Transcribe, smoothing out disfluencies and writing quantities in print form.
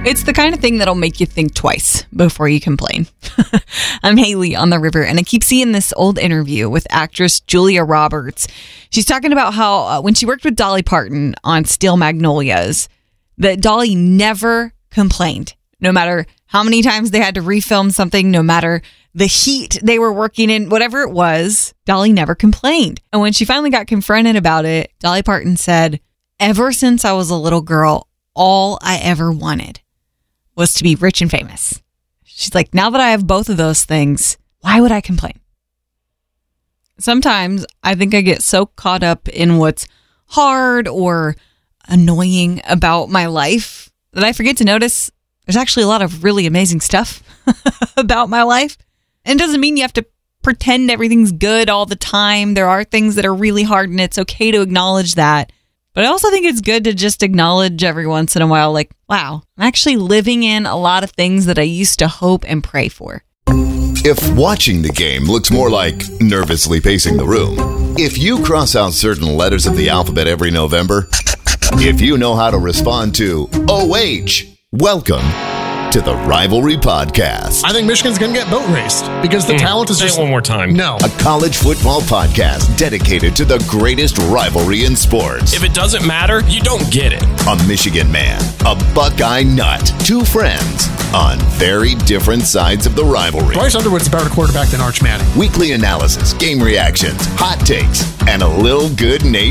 It's the kind of thing that'll make you think twice before you complain. I'm Haley on the river, and I keep seeing this old interview with actress Julia Roberts. She's talking about how when she worked with Dolly Parton on Steel Magnolias, that Dolly never complained. No matter how many times they had to refilm something, no matter the heat they were working in, whatever it was, Dolly never complained. And when she finally got confronted about it, Dolly Parton said, "Ever since I was a little girl, all I ever wanted was to be rich and famous." She's like, now that I have both of those things, why would I complain? Sometimes I think I get so caught up in what's hard or annoying about my life that I forget to notice there's actually a lot of really amazing stuff about my life. And it doesn't mean you have to pretend everything's good all the time. There are things that are really hard, and it's okay to acknowledge that. But I also think it's good to just acknowledge every once in a while, like, wow, I'm actually living in a lot of things that I used to hope and pray for. If watching the game looks more like nervously pacing the room, if you cross out certain letters of the alphabet every November, if you know how to respond to OH, welcome to the Rivalry Podcast. I think Michigan's going to get boat raced because the talent is just... Say it one more time. No. A college football podcast dedicated to the greatest rivalry in sports. If it doesn't matter, you don't get it. A Michigan man, a Buckeye nut, two friends on very different sides of the rivalry. Bryce Underwood's a better quarterback than Arch Manning. Weekly analysis, game reactions, hot takes, and a little good natured